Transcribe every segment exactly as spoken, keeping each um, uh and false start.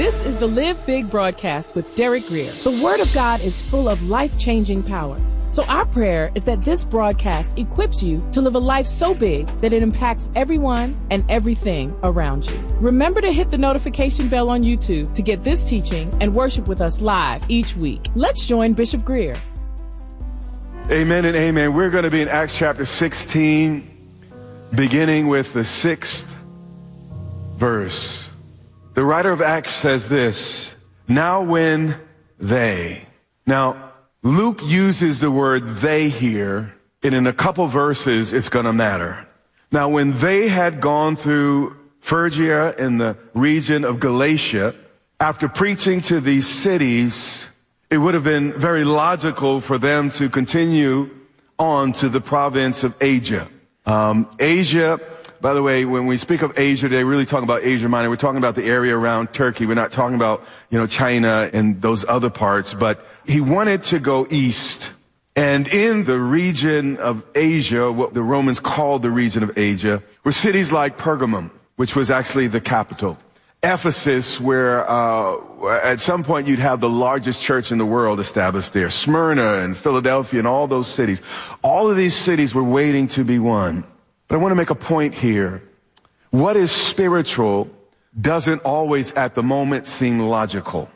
This is the Live Big broadcast with Derek Grier. The Word of God is full of life-changing power. So our prayer is that this broadcast equips you to live a life so big that it impacts everyone and everything around you. Remember to hit the notification bell on YouTube to get this teaching and worship with us live each week. Let's join Bishop Grier. Amen and amen. We're going to be in Acts chapter sixteen, beginning with the sixth verse. The writer of Acts says this, now when they. Now, Luke uses the word they here, and in a couple verses, it's going to matter. Now, when they had gone through Phrygia in the region of Galatia, after preaching to these cities, it would have been very logical for them to continue on to the province of Asia. Um, Asia, by the way, when we speak of Asia today, we're really talking about Asia Minor. We're talking about the area around Turkey. We're not talking about, you know, China and those other parts, but he wanted to go east. And in the region of Asia, what the Romans called the region of Asia, were cities like Pergamum, which was actually the capital. Ephesus, where uh at some point you'd have the largest church in the world established there. Smyrna and Philadelphia and all those cities. All of these cities were waiting to be won. But I want to make a point here. What is spiritual doesn't always at the moment seem logical.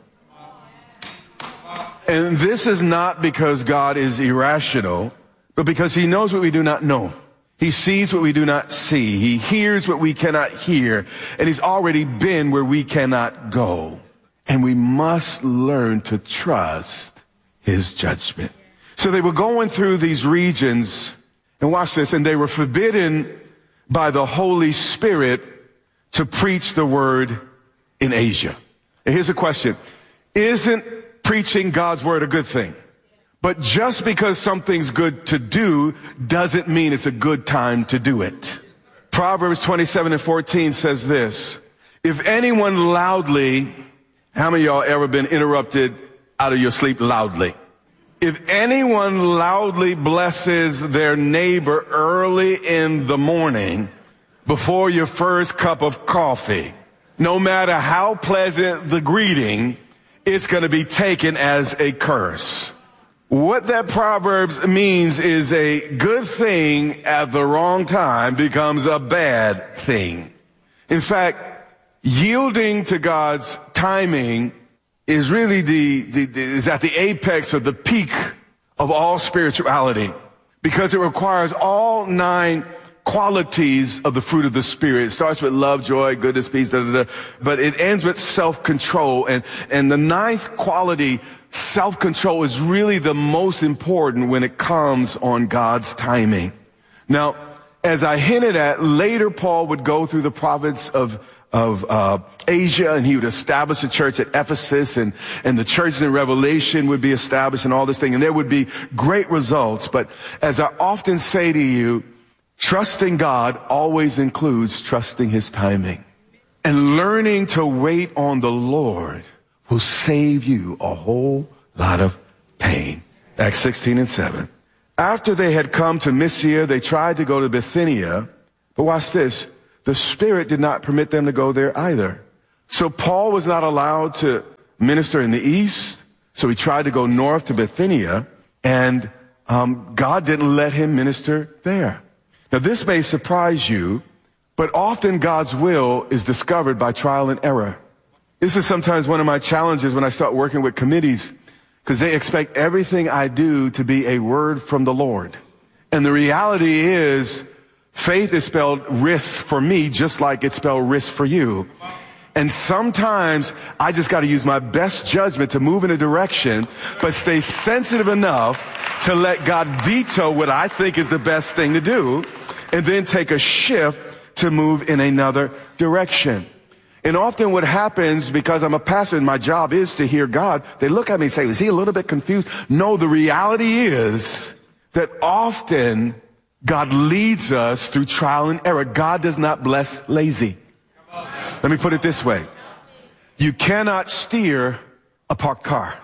And this is not because God is irrational, but because he knows what we do not know. He sees what we do not see. He hears what we cannot hear. And he's already been where we cannot go. And we must learn to trust his judgment. So they were going through these regions, and watch this, and they were forbidden by the Holy Spirit to preach the word in Asia. And here's a question. Isn't preaching God's word a good thing? But just because something's good to do doesn't mean it's a good time to do it. Proverbs twenty-seven and fourteen says this, if anyone loudly, how many of y'all ever been interrupted out of your sleep loudly? If anyone loudly blesses their neighbor early in the morning before your first cup of coffee, no matter how pleasant the greeting, it's going to be taken as a curse. What that Proverbs means is a good thing at the wrong time becomes a bad thing. In fact, yielding to God's timing is really the, the, the is at the apex or the peak of all spirituality, because it requires all nine qualities of the fruit of the Spirit. It starts with love, joy, goodness, peace, da, da, da, but it ends with self-control. And, and the ninth quality, self-control, is really the most important when it comes on God's timing. Now, as I hinted at, later Paul would go through the province of of uh Asia, and he would establish a church at Ephesus, and and the churches in Revelation would be established, and all this thing, and there would be great results. But as I often say to you, trusting God always includes trusting his timing. And learning to wait on the Lord will save you a whole lot of pain. Acts sixteen and seven. After they had come to Mysia, they tried to go to Bithynia, but watch this. The Spirit did not permit them to go there either. So Paul was not allowed to minister in the east, so he tried to go north to Bithynia, and um, God didn't let him minister there. Now, this may surprise you, but often God's will is discovered by trial and error. This is sometimes one of my challenges when I start working with committees, because they expect everything I do to be a word from the Lord. And the reality is, faith is spelled risk for me, just like it's spelled risk for you. And sometimes I just got to use my best judgment to move in a direction, but stay sensitive enough to let God veto what I think is the best thing to do, and then take a shift to move in another direction. And often what happens, because I'm a pastor and my job is to hear God, they look at me and say, is he a little bit confused? No, the reality is that often God leads us through trial and error. God does not bless lazy. Let me put it this way. You cannot steer a parked car.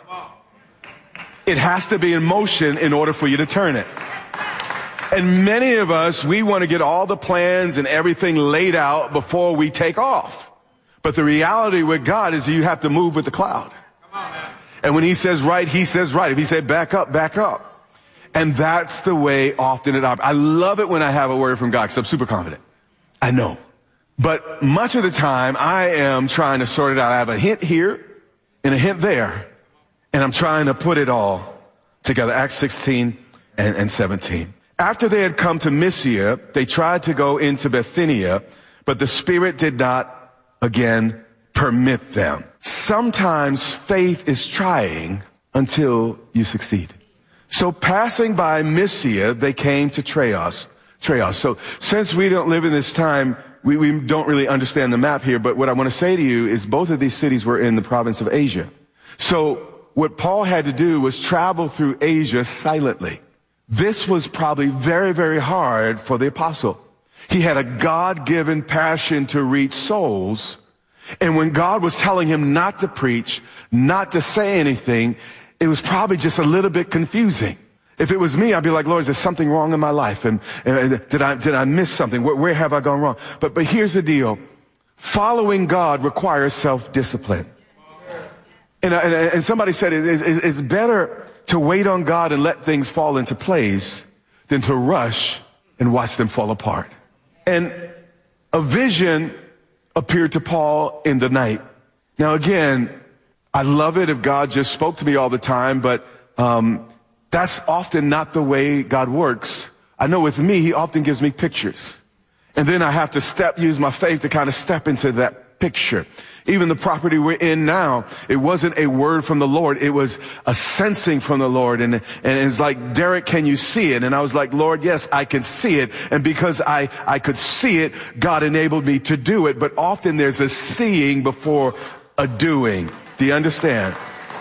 It has to be in motion in order for you to turn it. And many of us, we want to get all the plans and everything laid out before we take off. But the reality with God is you have to move with the cloud. And when he says right, he says right. If he said back up, back up. And that's the way often it operates. I love it when I have a word from God because I'm super confident. I know. But much of the time I am trying to sort it out. I have a hint here and a hint there. And I'm trying to put it all together. Acts sixteen and, and seventeen. After they had come to Mysia, they tried to go into Bithynia, but the Spirit did not again permit them. Sometimes faith is trying until you succeed. So passing by Mysia, they came to Troas. Troas. So since we don't live in this time, we, we don't really understand the map here, but what I want to say to you is both of these cities were in the province of Asia. So what Paul had to do was travel through Asia silently. This was probably very, very hard for the apostle. He had a God-given passion to reach souls. And when God was telling him not to preach, not to say anything, it was probably just a little bit confusing. If it was me, I'd be like, Lord, is there something wrong in my life? And, and did I, did I miss something? Where, where have I gone wrong? But, but here's the deal. Following God requires self-discipline. And, and, and somebody said it, it, it's better to wait on God and let things fall into place than to rush and watch them fall apart. And a vision appeared to Paul in the night. Now again, I love it if God just spoke to me all the time, but um, that's often not the way God works. I know with me, he often gives me pictures. And then I have to step, use my faith to kind of step into that picture. Even the property we're in now, it wasn't a word from the Lord. It was a sensing from the Lord. And, and it's like, Derek, can you see it? And I was like, Lord, yes, I can see it. And because I, I could see it, God enabled me to do it. But often there's a seeing before a doing. Do you understand?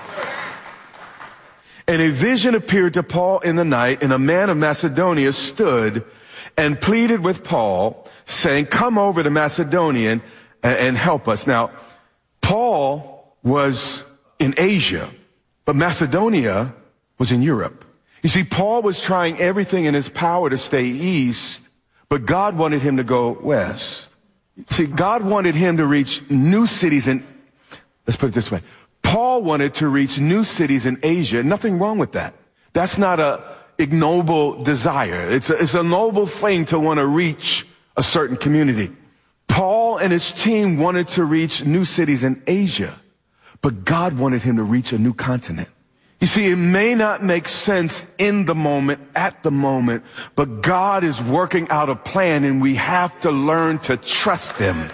And a vision appeared to Paul in the night, and a man of Macedonia stood and pleaded with Paul, saying, come over to Macedonia and, and help us. Now, Paul was in Asia, but Macedonia was in Europe. You see, Paul was trying everything in his power to stay east, but God wanted him to go west. See, God wanted him to reach new cities in, let's put it this way. Paul wanted to reach new cities in Asia. Nothing wrong with that. That's not a ignoble desire. It's a, it's a noble thing to want to reach a certain community. Paul and his team wanted to reach new cities in Asia, but God wanted him to reach a new continent. You see, it may not make sense in the moment, at the moment, but God is working out a plan, and we have to learn to trust him.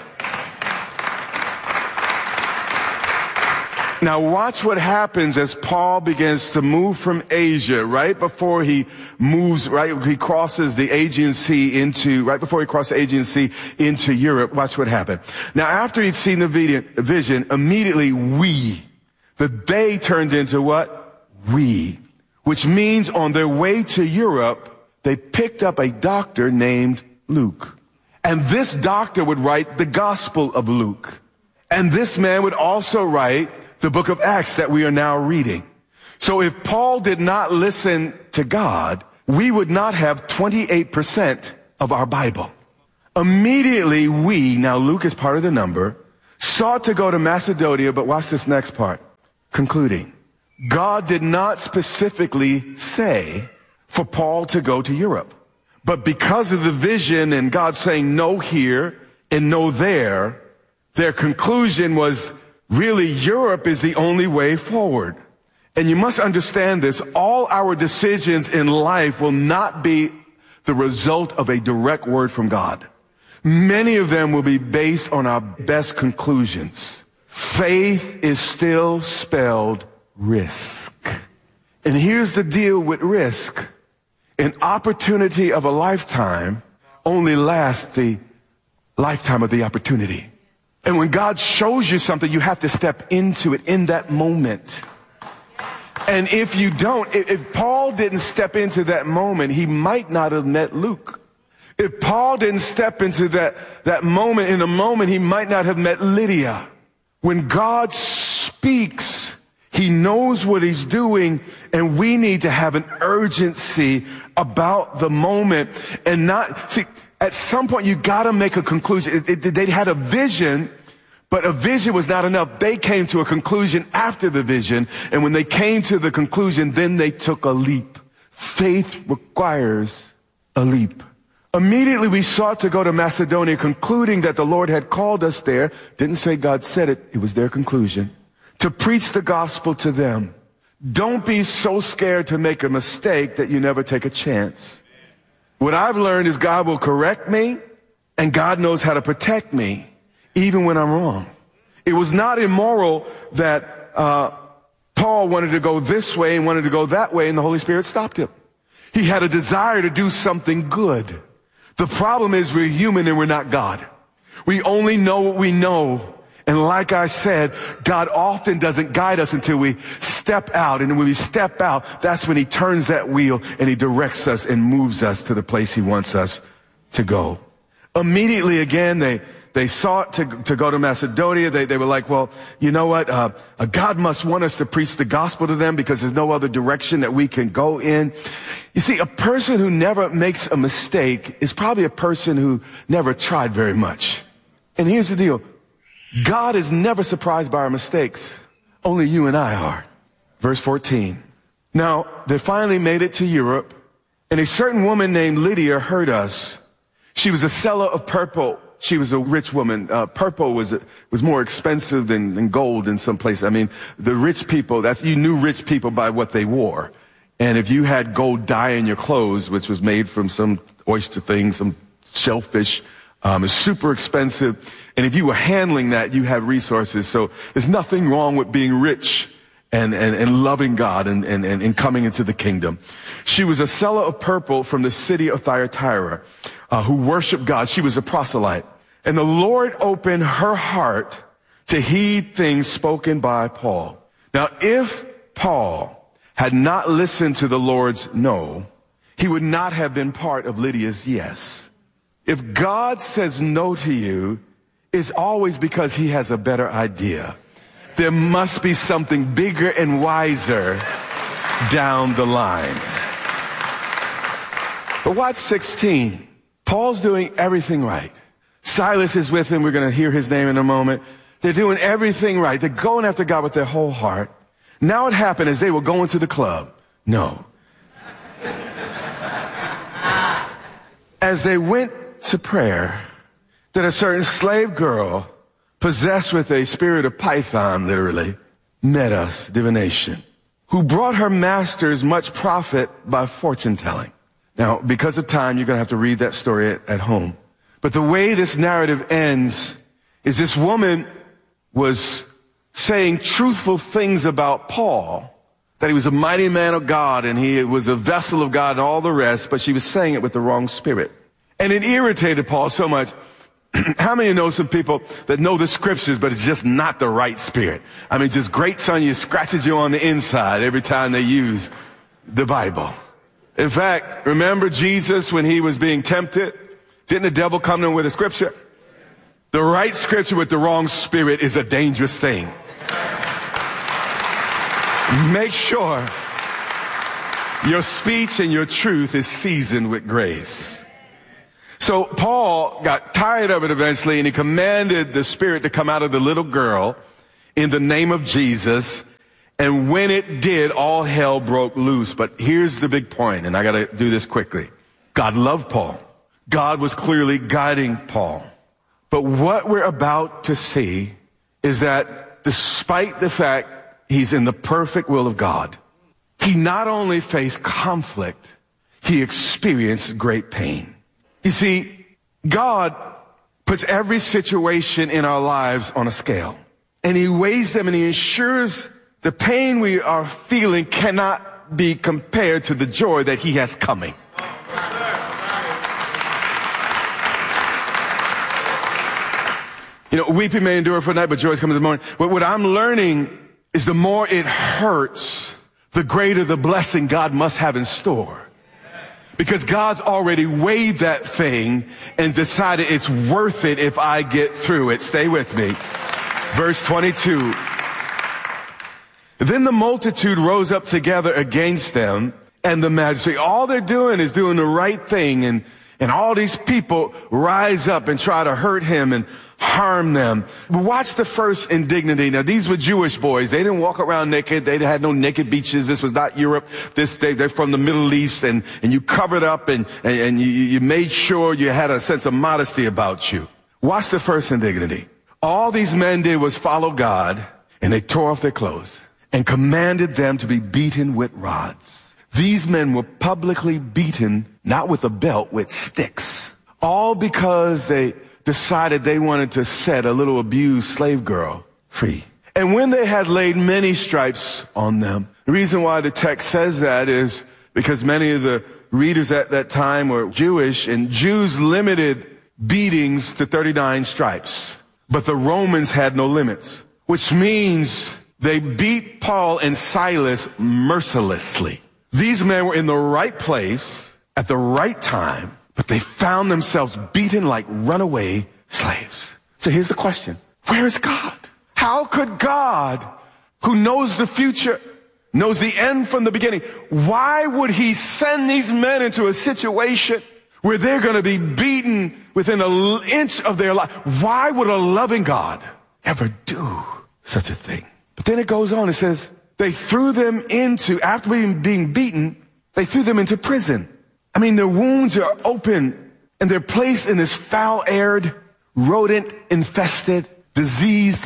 Now watch what happens as Paul begins to move from Asia, right before he moves, right, he crosses the Aegean Sea into, right before he crosses the Aegean Sea into Europe. Watch what happened. Now after he'd seen the vision, immediately we, the they turned into what? We, which means on their way to Europe, they picked up a doctor named Luke. And this doctor would write the Gospel of Luke. And this man would also write the book of Acts that we are now reading. So if Paul did not listen to God, we would not have twenty-eight percent of our Bible. Immediately we, now Luke is part of the number, sought to go to Macedonia, but watch this next part. Concluding, God did not specifically say for Paul to go to Europe. But because of the vision and God saying no here and no there, their conclusion was really, Europe is the only way forward. And you must understand this. All our decisions in life will not be the result of a direct word from God. Many of them will be based on our best conclusions. Faith is still spelled risk. And here's the deal with risk. An opportunity of a lifetime only lasts the lifetime of the opportunity. And when God shows you something, you have to step into it in that moment. And if you don't, if Paul didn't step into that moment, he might not have met Luke. If Paul didn't step into that, that moment, in a moment, he might not have met Lydia. When God speaks, he knows what he's doing, and we need to have an urgency about the moment and not, see, at some point, you got to make a conclusion. It, it, they had a vision, But a vision was not enough. They came to a conclusion after the vision. And when they came to the conclusion, then they took a leap. Faith requires a leap. Immediately we sought to go to Macedonia, concluding that the Lord had called us there. Didn't say God said it. It was their conclusion. To preach the gospel to them. Don't be so scared to make a mistake that you never take a chance. What I've learned is God will correct me, and God knows how to protect me, even when I'm wrong. It was not immoral that uh, Paul wanted to go this way and wanted to go that way, and the Holy Spirit stopped him. He had a desire to do something good. The problem is we're human and we're not God. We only know what we know. And like I said, God often doesn't guide us until we step out. And when we step out, that's when he turns that wheel and he directs us and moves us to the place he wants us to go. Immediately again, they, they sought to, to go to Macedonia. They, they were like, well, you know what? Uh, uh, God must want us to preach the gospel to them because there's no other direction that we can go in. You see, a person who never makes a mistake is probably a person who never tried very much. And here's the deal. God is never surprised by our mistakes. Only you and I are. Verse fourteen. Now, they finally made it to Europe, and a certain woman named Lydia heard us. She was a seller of purple. She was a rich woman. Uh, purple was was more expensive than, than gold in some places. I mean, the rich people, that's, you knew rich people by what they wore. And if you had gold dye in your clothes, which was made from some oyster thing, some shellfish, um, it's super expensive. And if you were handling that, you have resources. So there's nothing wrong with being rich and, and, and loving God and, and, and coming into the kingdom. She was a seller of purple from the city of Thyatira, uh, who worshiped God. She was a proselyte. And the Lord opened her heart to heed things spoken by Paul. Now, if Paul had not listened to the Lord's no, he would not have been part of Lydia's yes. If God says no to you, it's always because he has a better idea. There must be something bigger and wiser down the line. But watch sixteen. Paul's doing everything right. Silas is with him. We're going to hear his name in a moment. They're doing everything right. They're going after God with their whole heart. Now it happened as they were going to the club. No. As they went to prayer, that a certain slave girl, possessed with a spirit of Python, literally, met us, divination, who brought her masters much profit by fortune telling. Now, because of time, you're going to have to read that story at, at home. But the way this narrative ends is this woman was saying truthful things about Paul, that he was a mighty man of God and he was a vessel of God and all the rest, but she was saying it with the wrong spirit. And it irritated Paul so much. How many know some people that know the scriptures, but it's just not the right spirit? I mean, just grates on you, scratches you on the inside every time they use the Bible. In fact, remember Jesus when he was being tempted? Didn't the devil come to him with a scripture? The right scripture with the wrong spirit is a dangerous thing. Make sure your speech and your truth is seasoned with grace. So Paul got tired of it eventually, and he commanded the spirit to come out of the little girl in the name of Jesus. And when it did, all hell broke loose. But here's the big point, and I got to do this quickly. God loved Paul. God was clearly guiding Paul. But what we're about to see is that despite the fact he's in the perfect will of God, he not only faced conflict, he experienced great pain. You see, God puts every situation in our lives on a scale, and he weighs them and he ensures the pain we are feeling cannot be compared to the joy that he has coming. You know, weeping may endure for a night, but joy comes in the morning. But what I'm learning is the more it hurts, the greater the blessing God must have in store. Because God's already weighed that thing and decided it's worth it if I get through it. Stay with me. Verse twenty-two. Then the multitude rose up together against them and the magistrate. All they're doing is doing the right thing. And, and all these people rise up and try to hurt him and harm them. Watch the first indignity. Now, these were Jewish boys. They didn't walk around naked. They had no naked beaches. This was not Europe. This, they, they're from the Middle East, and, and you covered up and, and, and you, you made sure you had a sense of modesty about you. Watch the first indignity. All these men did was follow God, and they tore off their clothes and commanded them to be beaten with rods. These men were publicly beaten, not with a belt, with sticks. All because they decided they wanted to set a little abused slave girl free. And when they had laid many stripes on them, the reason why the text says that is because many of the readers at that time were Jewish, and Jews limited beatings to thirty-nine stripes. But the Romans had no limits, which means they beat Paul and Silas mercilessly. These men were in the right place at the right time, but they found themselves beaten like runaway slaves. So here's the question. Where is God? How could God, who knows the future, knows the end from the beginning, why would he send these men into a situation where they're going to be beaten within an inch of their life? Why would a loving God ever do such a thing? But then it goes on. It says they threw them into, after being, being beaten, they threw them into prison. I mean, their wounds are open and they're placed in this foul-aired, rodent-infested, diseased,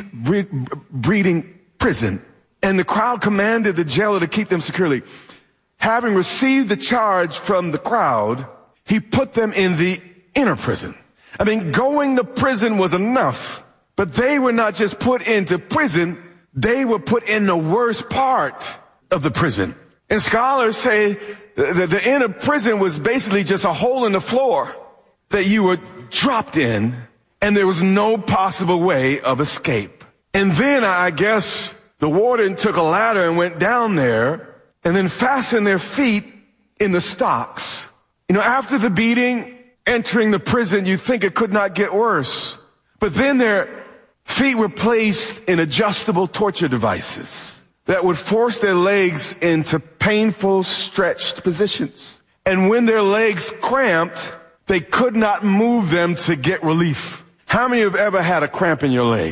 breeding prison. And the crowd commanded the jailer to keep them securely. Having received the charge from the crowd, he put them in the inner prison. I mean, going to prison was enough, but they were not just put into prison, they were put in the worst part of the prison. And scholars say that the inner prison was basically just a hole in the floor that you were dropped in, and there was no possible way of escape. And then I guess the warden took a ladder and went down there and then fastened their feet in the stocks. You know, after the beating, entering the prison, you think it could not get worse. But then their feet were placed in adjustable torture devices that would force their legs into painful, stretched positions. And when their legs cramped, they could not move them to get relief. How many have ever had a cramp in your leg?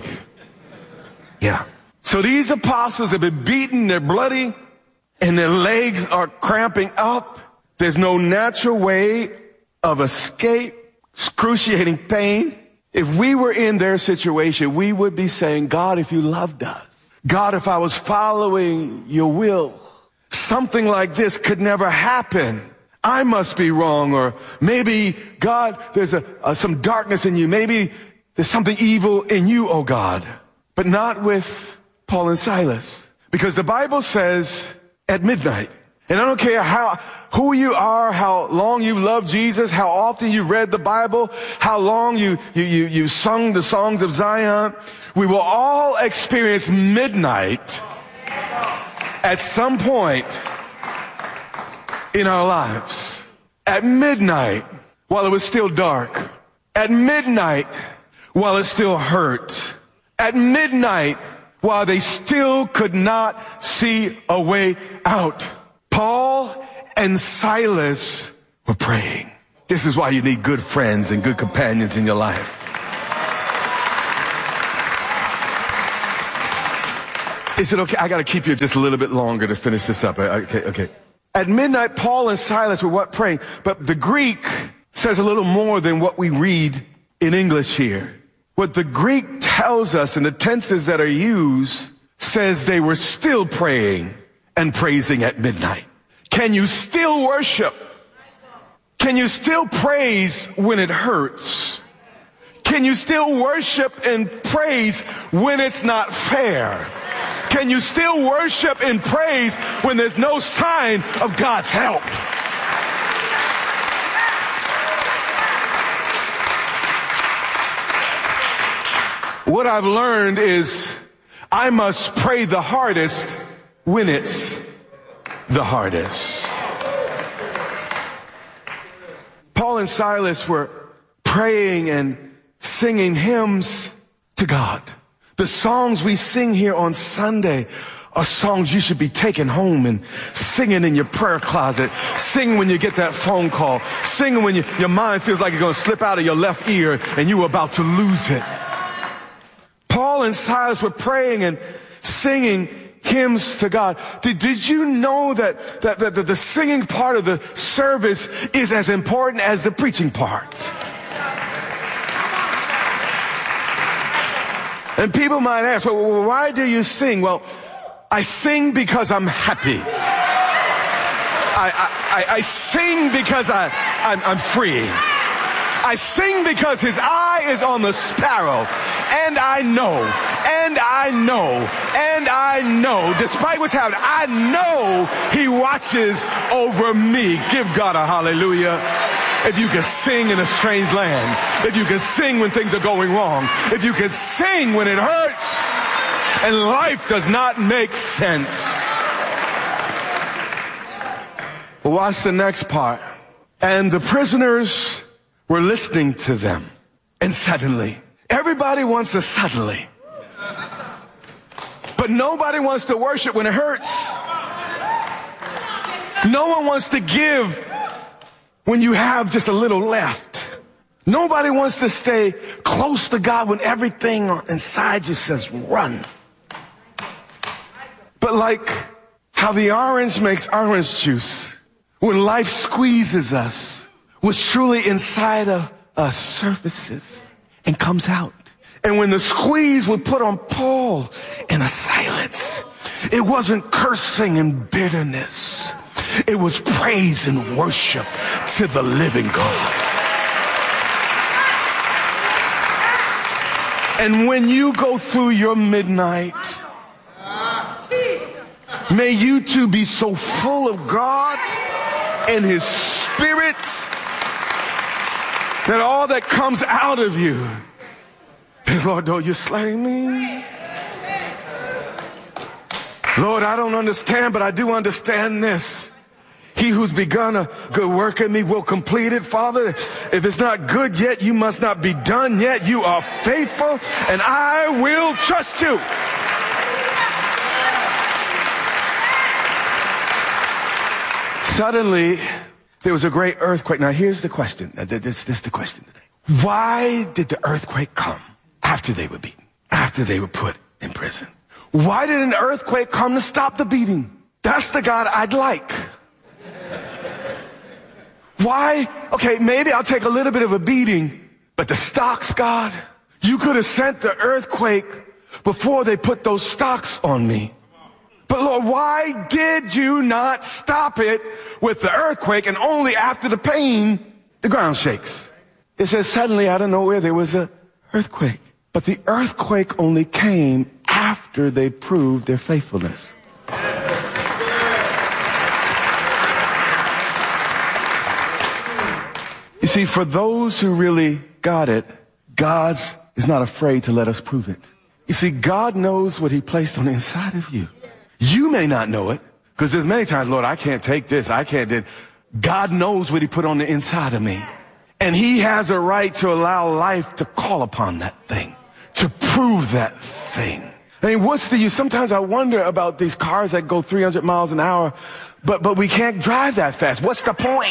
Yeah. So these apostles have been beaten, they're bloody, and their legs are cramping up. There's no natural way of escape, excruciating pain. If we were in their situation, we would be saying, God, if you loved us, God, if I was following your will, something like this could never happen. I must be wrong. Or maybe, God, there's a, a, some darkness in you. Maybe there's something evil in you, oh God. But not with Paul and Silas. Because the Bible says at midnight, and I don't care how, who you are, how long you love Jesus, how often you read the Bible, how long you, you, you, you sung the songs of Zion, we will all experience midnight at some point in our lives. At midnight, while it was still dark. At midnight, while it still hurt. At midnight, while they still could not see a way out. Paul and Silas were praying. This is why you need good friends and good companions in your life. Is it okay? I got to keep you just a little bit longer to finish this up. Okay, okay. At midnight, Paul and Silas were what? Praying. But the Greek says a little more than what we read in English here. What the Greek tells us, and the tenses that are used, says they were still praying and praising at midnight. Can you still worship? Can you still praise when it hurts? Can you still worship and praise when it's not fair? Can you still worship and praise when there's no sign of God's help? What I've learned is I must pray the hardest when it's the hardest. Paul and Silas were praying and singing hymns to God. The songs we sing here on Sunday are songs you should be taking home and singing in your prayer closet. Sing when you get that phone call. Sing when you, your mind feels like you're going to slip out of your left ear and you're about to lose it. and Silas were praying and singing hymns to God. Did, did you know that, that, that the singing part of the service is as important as the preaching part? And people might ask, well, why do you sing? Well, I sing because I'm happy. I, I, I sing because I, I'm, I'm free. I sing because his eye is on the sparrow. And I know, and I know, and I know, despite what's happening, I know he watches over me. Give God a hallelujah. If you can sing in a strange land, if you can sing when things are going wrong, if you can sing when it hurts and life does not make sense. Well, watch the next part. And the prisoners were listening to them. And suddenly, everybody wants a suddenly. But nobody wants to worship when it hurts. No one wants to give when you have just a little left. Nobody wants to stay close to God when everything inside you says run. But like how the orange makes orange juice, when life squeezes us, what's truly inside of us surfaces and comes out. And when the squeeze would put on Paul in a silence, it wasn't cursing and bitterness. It was praise and worship to the living God. And when you go through your midnight, may you too be so full of God and his Spirit that all that comes out of you is, Lord, though you're slaying me. Lord, I don't understand, but I do understand this. He who's begun a good work in me will complete it. Father, if it's not good yet, you must not be done yet. You are faithful, and I will trust you. Suddenly, there was a great earthquake. Now, here's the question. This, this is the question today. Why did the earthquake come after they were beaten, after they were put in prison? Why did an earthquake come to stop the beating? That's the God I'd like. Why? Okay, maybe I'll take a little bit of a beating, but the stocks, God, you could have sent the earthquake before they put those stocks on me. But Lord, why did you not stop it with the earthquake and only after the pain, the ground shakes? It says suddenly out of nowhere there was an earthquake. But the earthquake only came after they proved their faithfulness. You see, for those who really got it, God is not afraid to let us prove it. You see, God knows what he placed on the inside of you. You may not know it, because there's many times, Lord, I can't take this. I can't do it. God knows what he put on the inside of me. And he has a right to allow life to call upon that thing, to prove that thing. I mean, what's the use? Sometimes I wonder about these cars that go three hundred miles an hour, but, but we can't drive that fast. What's the point?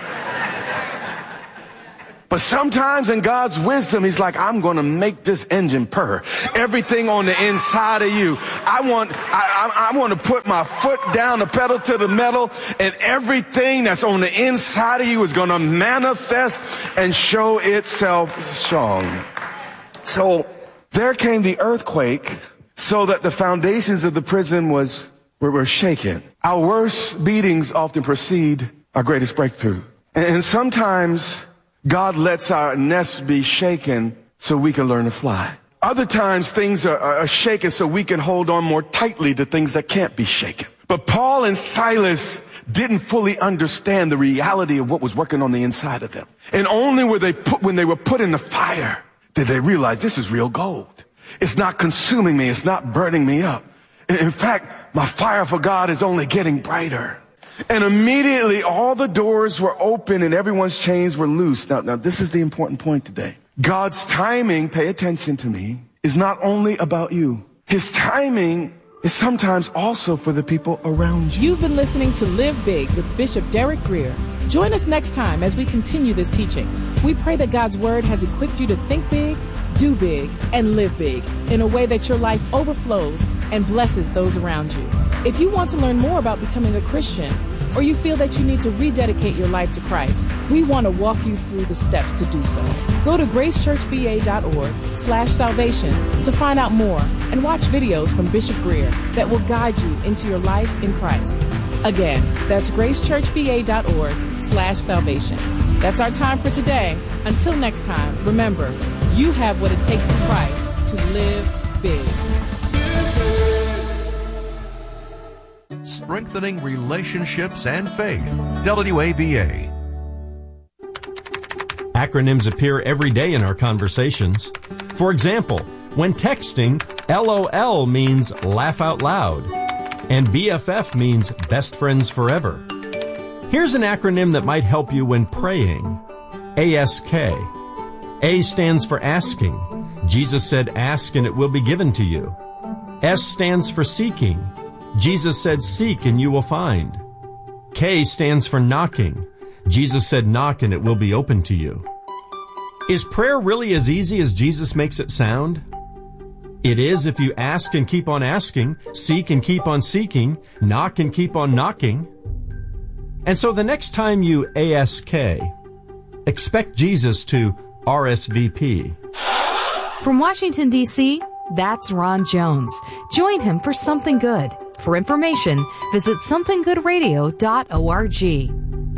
But sometimes in God's wisdom, he's like, I'm going to make this engine purr. Everything on the inside of you. I want, I, I, I want to put my foot down the pedal to the metal, and everything that's on the inside of you is going to manifest and show itself strong. So there came the earthquake so that the foundations of the prison was, were, were shaken. Our worst beatings often precede our greatest breakthrough. And, and sometimes God lets our nest be shaken so we can learn to fly. Other times things are, are shaken so we can hold on more tightly to things that can't be shaken. But Paul and Silas didn't fully understand the reality of what was working on the inside of them. And only were they put, when they were put in the fire did they realize this is real gold. It's not consuming me. It's not burning me up. In fact, my fire for God is only getting brighter. And immediately all the doors were open and everyone's chains were loose. Now, now this is the important point today. God's timing, pay attention to me, is not only about you. His timing is sometimes also for the people around you. You've been listening to Live Big with Bishop Derek Grier. Join us next time as we continue this teaching. We pray that God's word has equipped you to think big, do big, and live big in a way that your life overflows and blesses those around you. If you want to learn more about becoming a Christian, or you feel that you need to rededicate your life to Christ, we want to walk you through the steps to do so. Go to gracechurchva.org slash salvation to find out more and watch videos from Bishop Greer that will guide you into your life in Christ. Again, that's gracechurchva.org slash salvation. That's our time for today. Until next time, remember, you have what it takes in Christ to live big. Strengthening relationships and faith. W A V A. Acronyms appear every day in our conversations. For example, when texting, L O L means laugh out loud, and B F F means best friends forever. Here's an acronym that might help you when praying. A S K. A stands for asking. Jesus said, ask and it will be given to you. S stands for seeking. Jesus said, seek and you will find. K stands for knocking. Jesus said, knock and it will be open to you. Is prayer really as easy as Jesus makes it sound? It is if you ask and keep on asking, seek and keep on seeking, knock and keep on knocking. And so the next time you A S K, expect Jesus to R S V P. From Washington, D C, that's Ron Jones. Join him for Something Good. For information, visit something good radio dot org. With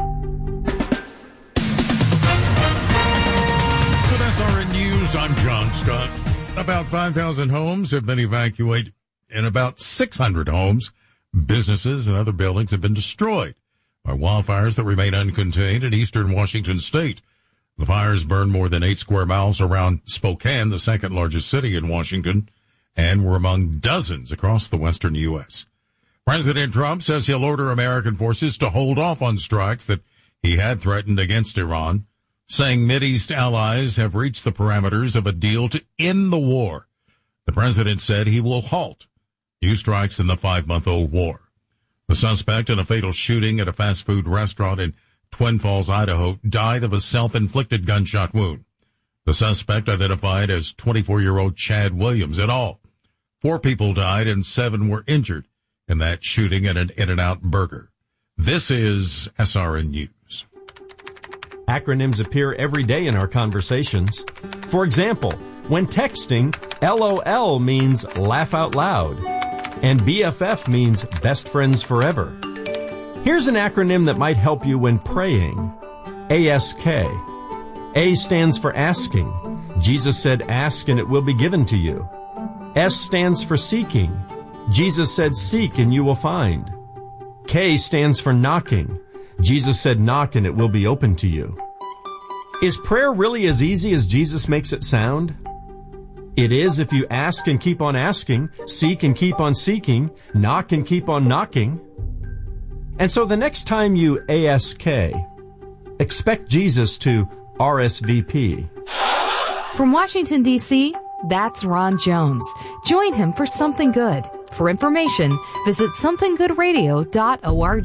S R N News, I'm John Scott. About five thousand homes have been evacuated, and about six hundred homes, businesses, and other buildings have been destroyed by wildfires that remain uncontained in eastern Washington state. The fires burned more than eight square miles around Spokane, the second largest city in Washington, and were among dozens across the western U S President Trump says he'll order American forces to hold off on strikes that he had threatened against Iran, saying Mideast allies have reached the parameters of a deal to end the war. The president said he will halt new strikes in the five-month-old war. The suspect in a fatal shooting at a fast food restaurant in Twin Falls, Idaho, died of a self-inflicted gunshot wound. The suspect, identified as twenty-four-year-old Chad Williams. In all, four people died and seven were injured in that shooting at an In-N-Out Burger. This is S R N News. Acronyms appear every day in our conversations. For example, when texting, L O L means laugh out loud, and B F F means best friends forever. Here's an acronym that might help you when praying. A S K. A stands for asking. Jesus said, ask and it will be given to you. S stands for seeking. Jesus said, seek and you will find. K stands for knocking. Jesus said, knock and it will be open to you. Is prayer really as easy as Jesus makes it sound? It is if you ask and keep on asking, seek and keep on seeking, knock and keep on knocking. And so the next time you A S K, expect Jesus to R S V P. From Washington, D C, that's Ron Jones. Join him for Something Good. For information, visit something good radio dot org.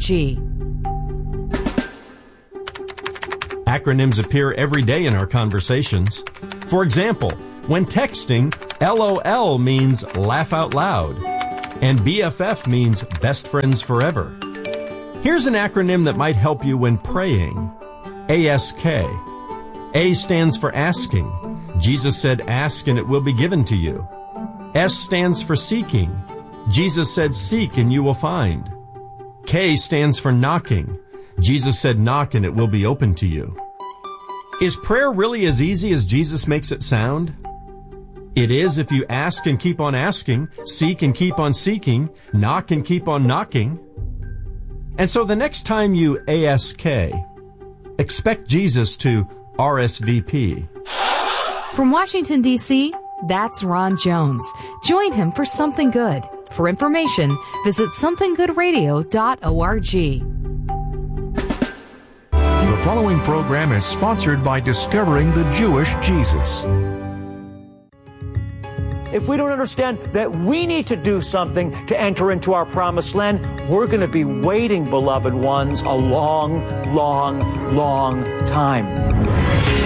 Acronyms appear every day in our conversations. For example, when texting, L O L means laugh out loud, and B F F means best friends forever. Here's an acronym that might help you when praying. A S K. A stands for asking. Jesus said, ask and it will be given to you. S stands for seeking. Jesus said, seek and you will find. K stands for knocking. Jesus said, knock and it will be open to you. Is prayer really as easy as Jesus makes it sound? It is if you ask and keep on asking, seek and keep on seeking, knock and keep on knocking. And so the next time you A S K, expect Jesus to R S V P. From Washington, D C, that's Ron Jones. Join him for Something Good. For information, visit something good radio dot org. The following program is sponsored by Discovering the Jewish Jesus. If we don't understand that we need to do something to enter into our promised land, we're going to be waiting, beloved ones, a long, long, long time.